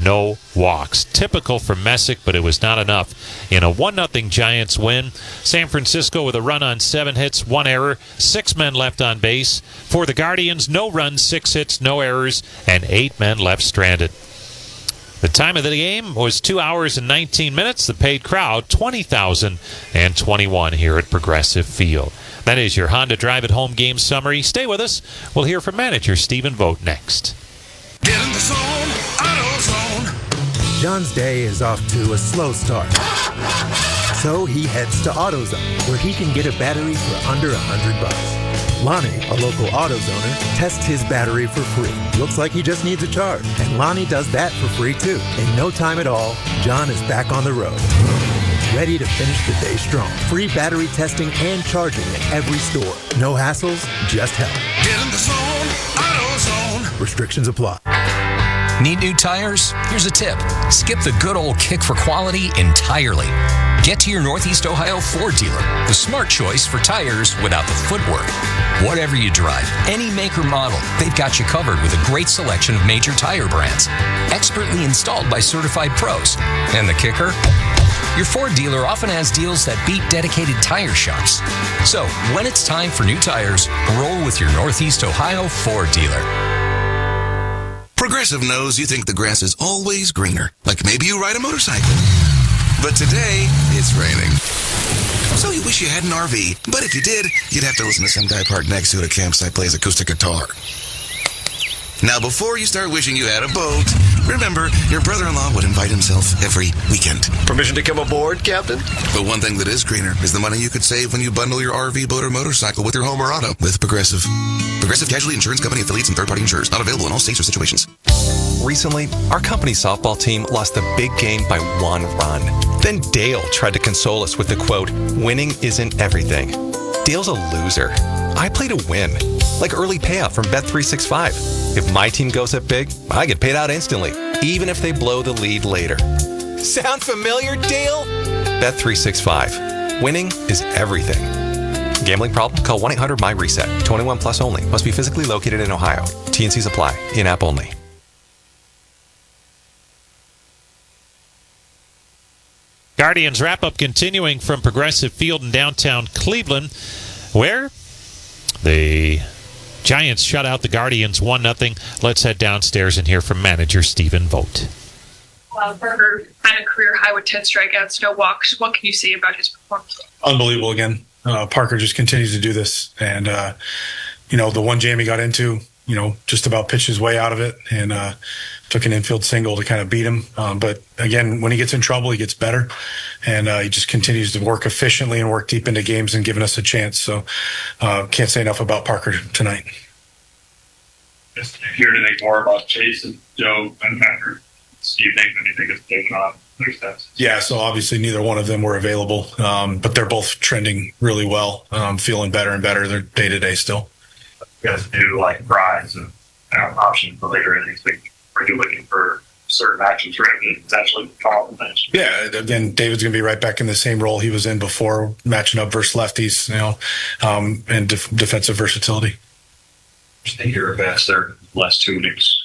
no walks. Typical for Messick, but it was not enough in a 1-0 Giants win. San Francisco with a run on 7 hits, 1 error, 6 men left on base. For the Guardians, no runs, 6 hits, no errors, and 8 men left stranded. The time of the game was 2 hours and 19 minutes. The paid crowd, 20,021 here at Progressive Field. That is your Honda Drive at Home game summary. Stay with us. We'll hear from manager Stephen Vogt next. Get in the zone, AutoZone. John's day is off to a slow start. So he heads to AutoZone, where he can get a battery for under $100. Lonnie, a local AutoZoner, tests his battery for free. Looks like he just needs a charge. And Lonnie does that for free too. In no time at all, John is back on the road, ready to finish the day strong. Free battery testing and charging at every store. No hassles, just help. Get in the zone, AutoZone. Restrictions apply. Need new tires? Here's a tip. Skip the good old kick for quality entirely. Get to your Northeast Ohio Ford dealer, the smart choice for tires without the footwork. Whatever you drive, any make or model, they've got you covered with a great selection of major tire brands. Expertly installed by certified pros. And the kicker? Your Ford dealer often has deals that beat dedicated tire shops. So, when it's time for new tires, roll with your Northeast Ohio Ford dealer. Progressive knows you think the grass is always greener. Like maybe you ride a motorcycle. But today, it's raining. So you wish you had an RV. But if you did, you'd have to listen to some guy parked next to it at a campsite plays acoustic guitar. Now, before you start wishing you had a boat, remember, your brother-in-law would invite himself every weekend. Permission to come aboard, Captain? But one thing that is greener is the money you could save when you bundle your RV, boat, or motorcycle with your home or auto with Progressive. Progressive Casualty Insurance Company affiliates and third-party insurers. Not available in all states or situations. Recently, our company softball team lost the big game by 1 run. Then Dale tried to console us with the quote, "Winning isn't everything." Dale's a loser. I play to win, like early payout from Bet365. If my team goes up big, I get paid out instantly, even if they blow the lead later. Sound familiar, Dale? Bet365. Winning is everything. Gambling problem? Call 1-800-MY-RESET. 21 plus only. Must be physically located in Ohio. T&Cs apply. In-app only. Guardians wrap-up continuing from Progressive Field in downtown Cleveland, where the Giants shut out the Guardians 1-0. Let's head downstairs and hear from manager Stephen Vogt. Parker had a career high with 10 strikeouts, no walks. What can you say about his performance? Unbelievable again. Parker just continues to do this. And, the one jam he got into, just about pitched his way out of it and took an infield single to kind of beat him. But again, when he gets in trouble, he gets better. And he just continues to work efficiently and work deep into games and giving us a chance. So can't say enough about Parker tonight. Just hear anything more about Chase and Joe and Packer this evening than you think is taking on their steps? Yeah, so obviously neither one of them were available, but they're both trending really well, feeling better and better. They're day-to-day still. You guys do like Bryce and option for later innings. Are you looking for certain actions for him to potentially call the bench? Yeah, again, David's going to be right back in the same role he was in before, matching up versus lefties, and defensive versatility. I think you're best there last 2 innings.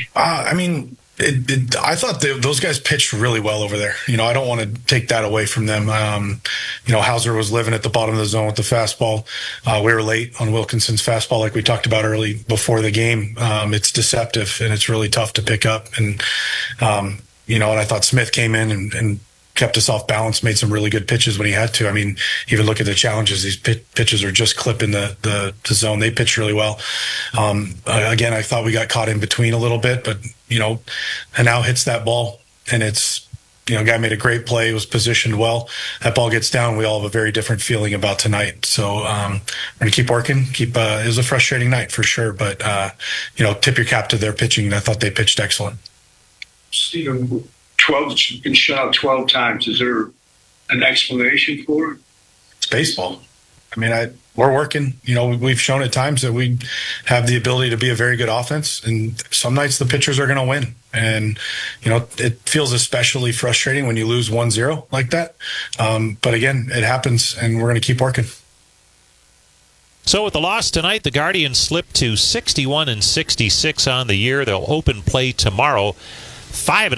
I thought those guys pitched really well over there. I don't want to take that away from them. Hauser was living at the bottom of the zone with the fastball. We were late on Wilkinson's fastball, like we talked about early before the game. It's deceptive and it's really tough to pick up. And I thought Smith came in and kept us off balance, made some really good pitches when he had to. Even look at the challenges. These pitches are just clipping the zone. They pitched really well. Again, I thought we got caught in between a little bit, but, and now hits that ball and it's, guy made a great play, was positioned well. That ball gets down. We all have a very different feeling about tonight. So, we're going to keep working. It was a frustrating night for sure, but, tip your cap to their pitching. I thought they pitched excellent. Stephen, been shot out 12 times. Is there an explanation for it? It's baseball. We're working. We've shown at times that we have the ability to be a very good offense, and some nights the pitchers are going to win. And, it feels especially frustrating when you lose 1-0 like that. But again, it happens, and we're going to keep working. So with the loss tonight, the Guardians slipped to 61-66 on the year. They'll open play tomorrow. 5